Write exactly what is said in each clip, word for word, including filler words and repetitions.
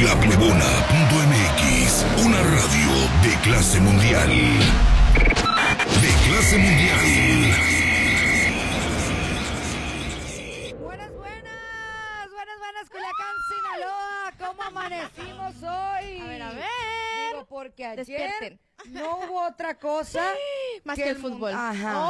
La Plebona punto m x, una radio de clase mundial. De clase mundial. Buenas, buenas, buenas, buenas, Culiacán, Sinaloa. ¿Cómo amanecimos hoy? A ver, a ver. Digo, porque ayer Despierten. no hubo otra cosa Más que, el mun- fútbol. Ajá. ¡Ay!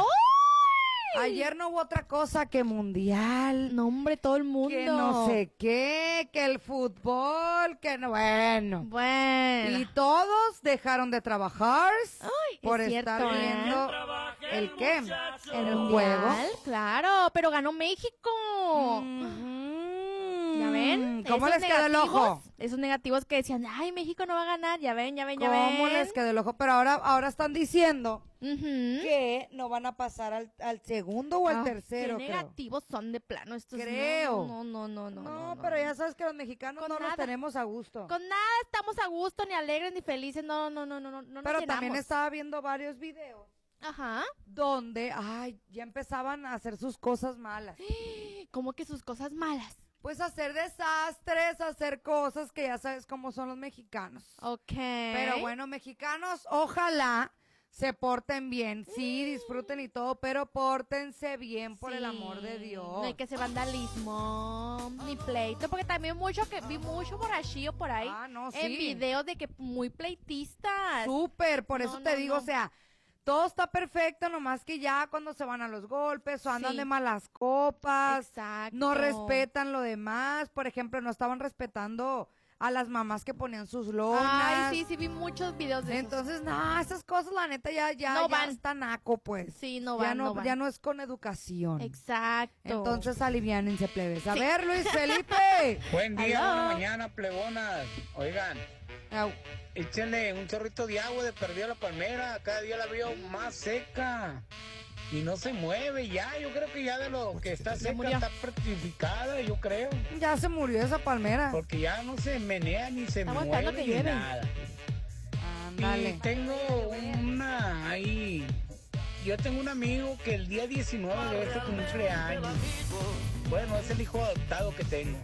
Ayer no hubo otra cosa que mundial. No, hombre, todo el mundo. Que no sé qué, que el fútbol, que no, bueno. Bueno. Y todos dejaron de trabajar Ay, por es estar cierto, ¿eh? viendo el qué, el Mundial, juego. Claro, pero ganó México. Ujú. ¿Ya ven? ¿Cómo Esos les quedó el negativos, ojo? Esos negativos que decían, ay, México no va a ganar. Ya ven, ya ven, ya ¿Cómo ven. les quedó el ojo? Pero ahora, ahora están diciendo Ujú. que no van a pasar al, al segundo o al Ah, tercero, Qué creo. negativos son de plano estos. Creo. No, no, no, no. No, no, no, pero no. ya sabes que los mexicanos Con no nos nada. tenemos a gusto. Con nada estamos a gusto, ni alegres, ni felices. No, no, no, no, no. no Pero nos también llenamos. estaba viendo varios videos Ajá. donde, ay, ya empezaban a hacer sus cosas malas. Como que sus cosas malas. Pues hacer desastres, hacer cosas que ya sabes cómo son los mexicanos. Ok. Pero bueno, mexicanos, ojalá se porten bien. Sí, disfruten y todo, pero pórtense bien, por el Sí, amor de Dios. No hay que hacer vandalismo, ni pleito, porque también mucho que vi mucho borrachillo por ahí Ah, no, sí. en videos de que muy pleitistas. Súper, por No, eso te no, digo, no. o sea, todo está perfecto, nomás que ya cuando se van a los golpes o andan Sí. de malas copas, Exacto. no respetan lo demás. Por ejemplo, no estaban respetando a las mamás que ponían sus lonas. Ay, sí, sí vi muchos videos de esos. Entonces, no, esas cosas la neta ya, ya, No ya van. está naco, pues. Sí, no ya van, no, no van. ya no es con educación. Exacto. Entonces aliviánense, plebes. A Sí. ver, Luis Felipe. Buen día, Aló. buena mañana, plebonas. Oigan, Au. échenle un chorrito de agua de perdida a la palmera. Cada día la veo más seca. Y no se mueve ya. Yo creo que ya de lo que está seca murió. está petrificada, yo creo. Ya se murió esa palmera. Porque ya no se menea ni se Está mueve aguantando que ni llueve. nada. Ándale. Y tengo una ahí. Yo tengo un amigo que el día diecinueve de este cumpleaños. Bueno, es el hijo adoptado que tengo.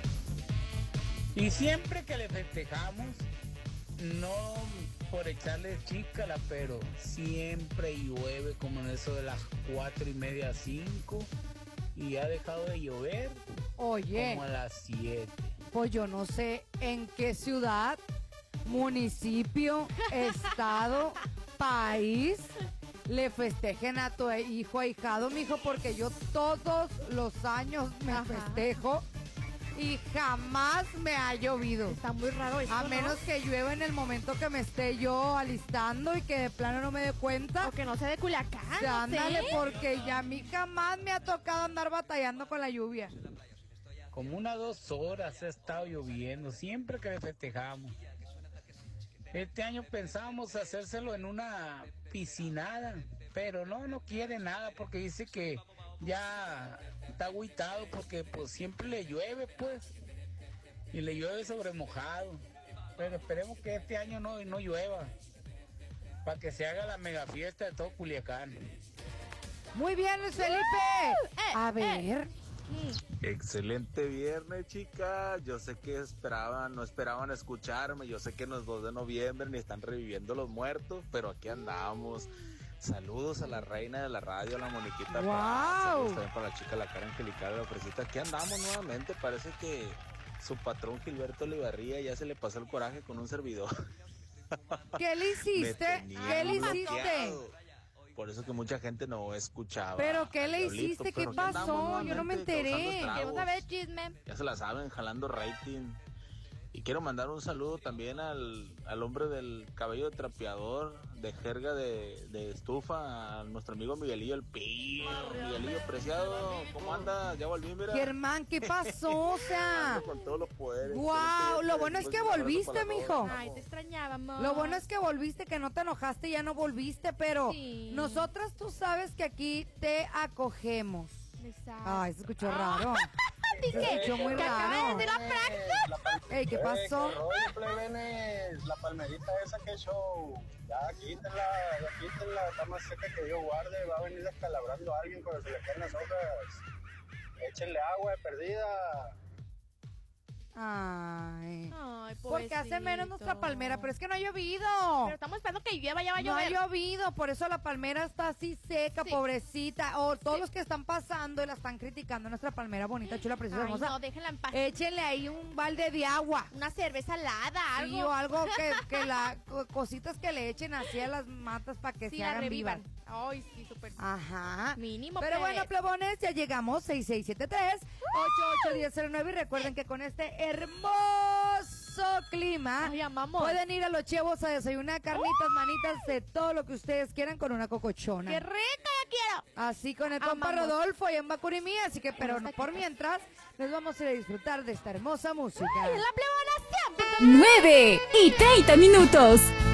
Y siempre que le festejamos, no por echarle chícala, pero siempre llueve como en eso de las cuatro y media, cinco. Y ha dejado de llover Oye, como a las siete. pues yo no sé en qué ciudad, municipio, estado, país le festejen a tu hijo ahijado, mijo, porque yo todos los años me Ajá. festejo y jamás me ha llovido. Está muy raro esto, A ¿no? menos que llueva en el momento que me esté yo alistando y que de plano no me dé cuenta. O que no sea de Culiacán, O sea, no sé. ándale, porque ya a mí jamás me ha tocado andar batallando con la lluvia. Como unas dos horas ha estado lloviendo, siempre que le festejamos. Este año pensábamos hacérselo en una piscinada, pero no, no quiere nada porque dice que ya está agüitado porque pues siempre le llueve, pues, y le llueve sobre mojado. Pero esperemos que este año no, no llueva, para que se haga la mega fiesta de todo Culiacán. Muy bien, Luis Felipe. Eh, A eh. ver. Excelente viernes, chicas. Yo sé que esperaban, no esperaban escucharme. Yo sé que no es dos de noviembre ni están reviviendo los muertos, pero aquí andamos. Saludos a la reina de la radio, a la Moniquita. ¡Guau! Paz. Saludos también para la chica, la cara angelical de la fresita. Aquí andamos nuevamente. Parece que su patrón Gilberto Olivarría ya se le pasó el coraje con un servidor. ¿Qué le Me hiciste? tenía ¿Qué le hiciste? bloqueado. Por eso que mucha gente no escuchaba. ¿Pero qué al le Diablito, hiciste? ¿Qué pero aquí pasó? andamos Yo no me nuevamente causando enteré. estragos. Queremos saber el chisme. Ya se la saben, jalando rating. Y quiero mandar un saludo también al, al hombre del cabello de trapeador, de jerga de, de estufa, a nuestro amigo Miguelillo el Pío. Miguelillo preciado, ¿cómo anda? Ya volví, mira. Germán, ¿qué pasó? O sea, Ando con todos los poderes. guau, lo bueno es que volviste, mijo. Ay, te extrañábamos. Lo bueno es que volviste, que no te enojaste y ya no volviste, pero Sí. nosotras tú sabes que aquí te acogemos. Exacto. Ay, se escuchó raro. Dice Se escuchó muy que acaba de raro. decir la frase. Ey, ¿qué pasó? Eh, ¿Qué rollo, plebenes? La palmerita esa que show. Ya quítenla, ya quítenla. Está más seca que Dios guarde. Va a venir descalabrando a alguien cuando se le caen las hojas. Échenle agua de perdida. Ay. Ay, Qué Porque hace menos nuestra palmera, pero es que no ha llovido. Pero estamos esperando que llueva, ya va a No ha llover. llovido, por eso la palmera está así seca, Sí. pobrecita. O todos Sí. los que están pasando y la están criticando, nuestra palmera bonita, chula, preciosa, Ay, hermosa. no, déjenla en paz. Échenle ahí un balde de agua. Una cerveza helada, algo. Sí, o algo que, que la, co- cositas que le echen así a las matas para que Sí, se la hagan vivas. revivan. Ay, sí, súper. Ajá. Mínimo, Pero plebes. bueno, plebones, ya llegamos, seis seis siete tres, ocho ocho uno cero cero nueve, y recuerden que con este hermoso clima Ay, amamos. pueden ir a los Chevos a desayunar carnitas, manitas, de todo lo que ustedes quieran con una cocochona. ¡Qué rica, ya quiero! Así con el compa Amamos. Rodolfo y en Bacurimí, así que, pero Unos por taquitos. mientras, nos vamos a ir a disfrutar de esta hermosa música. ¡Ay, es la plebona siempre! nueve y treinta minutos.